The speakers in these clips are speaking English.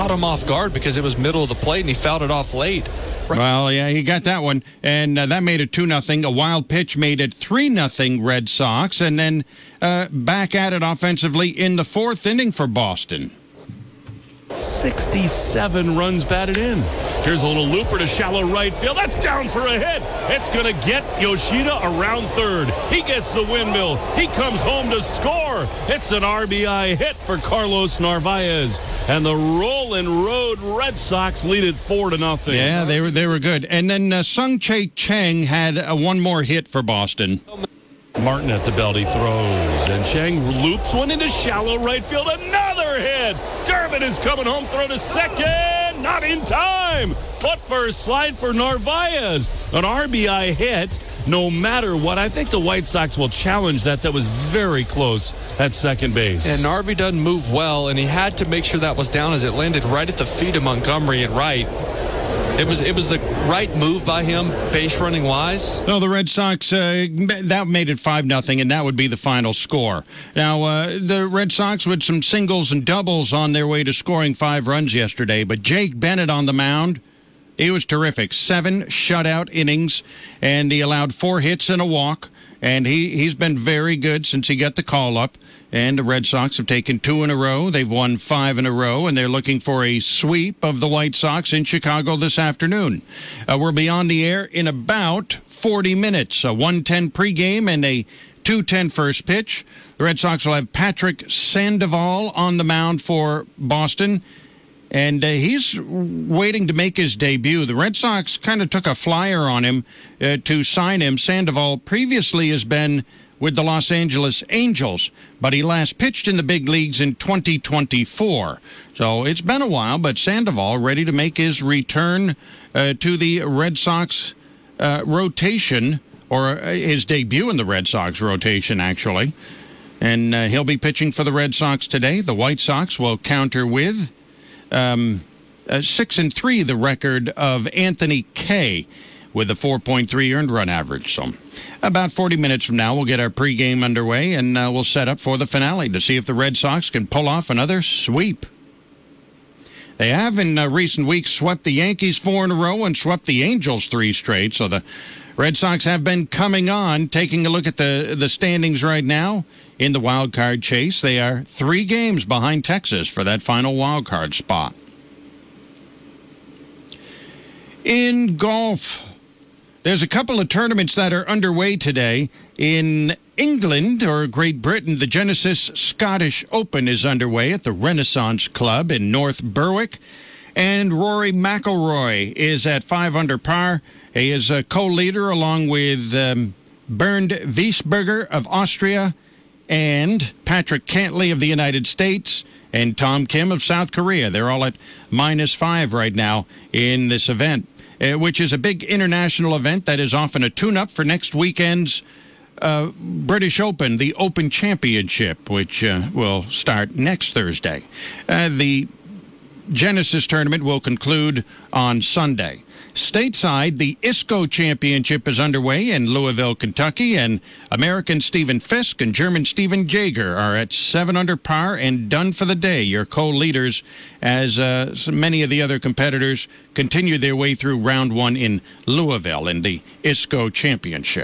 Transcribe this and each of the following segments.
him off guard because it was middle of the plate and he fouled it off late. Well, yeah, he got that one, and that made it 2-0. A wild pitch made it 3-0 Red Sox, and then back at it offensively in the fourth inning for Boston. 67 runs batted in. Here's a little looper to shallow right field. That's down for a hit. It's going to get Yoshida around third. He gets the windmill. He comes home to score. It's an RBI hit for Carlos Narvaez. And the Rolling Road Red Sox lead it 4-0. Yeah, they were good. And then Sung Chae Chang had one more hit for Boston. Martin at the belt, he throws, and Chang loops one into shallow right field. Another hit. Durbin is coming home, throw to second, not in time. Foot first, slide for Narvaez. An RBI hit, no matter what. I think the White Sox will challenge that. That was very close at second base. And Narvi doesn't move well, and he had to make sure that was down as it landed right at the feet of Montgomery and right. It was the right move by him, base running wise. No, the Red Sox, that made it 5-0, and that would be the final score. Now, the Red Sox with some singles and doubles on their way to scoring 5 runs yesterday, but Jake Bennett on the mound, he was terrific. 7 shutout innings, and he allowed 4 hits and a walk, and he's been very good since he got the call-up. And the Red Sox have taken 2 in a row. They've won 5 in a row, and they're looking for a sweep of the White Sox in Chicago this afternoon. We'll be on the air in about 40 minutes. A 1:10 pregame and a 2:10 first pitch. The Red Sox will have Patrick Sandoval on the mound for Boston, and he's waiting to make his debut. The Red Sox kind of took a flyer on him to sign him. Sandoval previously has been with the Los Angeles Angels, but he last pitched in the big leagues in 2024. So it's been a while, but Sandoval ready to make his return to the Red Sox rotation, or his debut in the Red Sox rotation, actually. And he'll be pitching for the Red Sox today. The White Sox will counter with 6-3, the record of Anthony Kay, with a 4.3 earned run average. So about 40 minutes from now, we'll get our pregame underway, and we'll set up for the finale to see if the Red Sox can pull off another sweep. They have, in recent weeks, swept the Yankees 4 in a row and swept the Angels 3 straight. So the Red Sox have been coming on. Taking a look at the standings right now in the wild card chase, they are 3 games behind Texas for that final wild card spot. In golf, there's a couple of tournaments that are underway today. In England, or Great Britain, the Genesis Scottish Open is underway at the Renaissance Club in North Berwick. And Rory McIlroy is at 5 under par. He is a co-leader along with Bernd Wiesberger of Austria and Patrick Cantley of the United States and Tom Kim of South Korea. They're all at -5 right now in this event, which is a big international event that is often a tune-up for next weekend's British Open, the Open Championship, which will start next Thursday. The Genesis tournament will conclude on Sunday. Stateside, the ISCO Championship is underway in Louisville, Kentucky, and American Stephen Fisk and German Stephen Jaeger are at 7 under par and done for the day. Your co-leaders, as many of the other competitors continue their way through round 1 in Louisville in the ISCO Championship.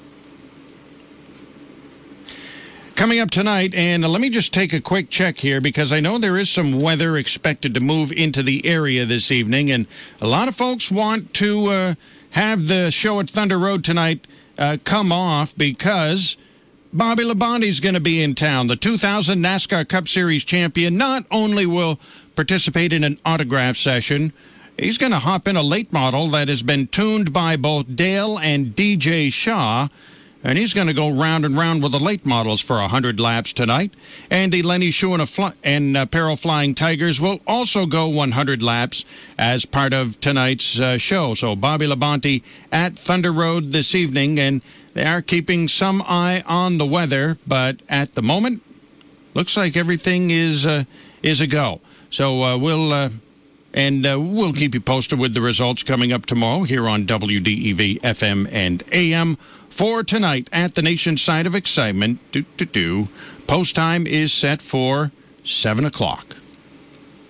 Coming up tonight, and let me just take a quick check here because I know there is some weather expected to move into the area this evening, and a lot of folks want to have the show at Thunder Road tonight come off because Bobby Labonte's going to be in town. The 2000 NASCAR Cup Series champion not only will participate in an autograph session, he's going to hop in a late model that has been tuned by both Dale and DJ Shaw, and he's going to go round and round with the late models for 100 laps tonight. Andy Lenny Schuh and Peril Flying Tigers will also go 100 laps as part of tonight's show. So Bobby Labonte at Thunder Road this evening, and they are keeping some eye on the weather, but at the moment, looks like everything is a go. So we'll keep you posted with the results coming up tomorrow here on WDEV FM and AM. For tonight at the nation's side of excitement, post time is set for 7 o'clock.